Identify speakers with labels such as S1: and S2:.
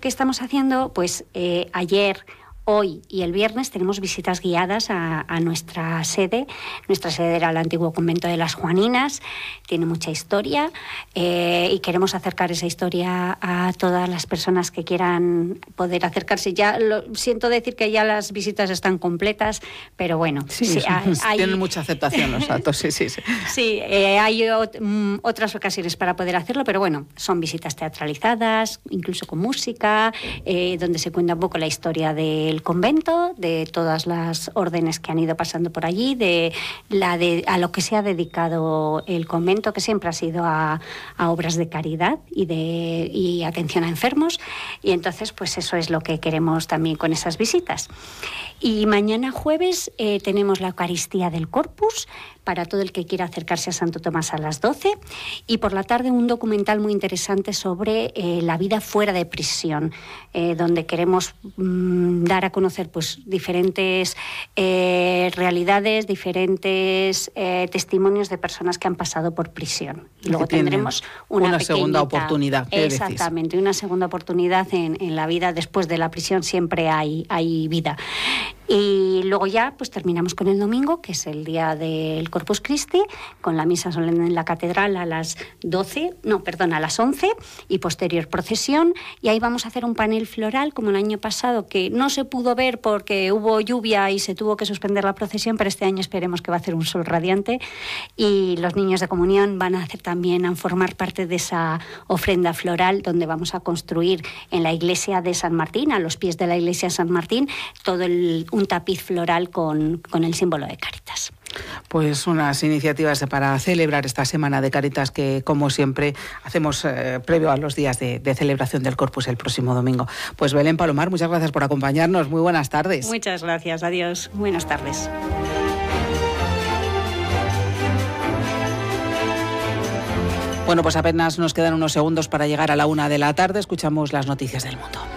S1: que estamos haciendo, pues ayer, hoy y el viernes tenemos visitas guiadas a nuestra sede. Nuestra sede era el antiguo convento de las Juaninas, tiene mucha historia y queremos acercar esa historia a todas las personas que quieran poder acercarse. Ya siento decir que ya las visitas están completas, pero bueno.
S2: Sí, tienen mucha aceptación los datos, sí.
S1: Sí, hay otras ocasiones para poder hacerlo, pero bueno, son visitas teatralizadas, incluso con música, donde se cuenta un poco la historia del convento, de todas las órdenes que han ido pasando por allí, a lo que se ha dedicado el convento, que siempre ha sido a obras de caridad y atención a enfermos, y entonces pues eso es lo que queremos también con esas visitas. Y mañana jueves tenemos la Eucaristía del Corpus para todo el que quiera acercarse a Santo Tomás a las 12, y por la tarde un documental muy interesante sobre la vida fuera de prisión, donde queremos dar a conocer pues diferentes realidades, diferentes testimonios de personas que han pasado por prisión. Y luego tendremos una
S2: segunda oportunidad.
S1: Exactamente, una segunda oportunidad en la vida. Después de la prisión siempre hay vida. Y luego ya pues terminamos con el domingo, que es el día del Corpus Christi, con la misa solemne en la catedral a las 11, y posterior procesión, y ahí vamos a hacer un panel floral como el año pasado, que no se pudo ver porque hubo lluvia y se tuvo que suspender la procesión, pero este año esperemos que va a hacer un sol radiante, y los niños de comunión van a formar parte de esa ofrenda floral, donde vamos a construir en la iglesia de San Martín, a los pies de la iglesia de San Martín, un tapiz floral con el símbolo de Cáritas.
S2: Pues unas iniciativas para celebrar esta Semana de Cáritas que, como siempre, hacemos previo a los días de celebración del Corpus el próximo domingo. Pues Belén Palomar, muchas gracias por acompañarnos. Muy buenas tardes.
S1: Muchas gracias. Adiós. Buenas tardes.
S2: Bueno, pues apenas nos quedan unos segundos para llegar a la 1 de la tarde. Escuchamos las noticias del mundo.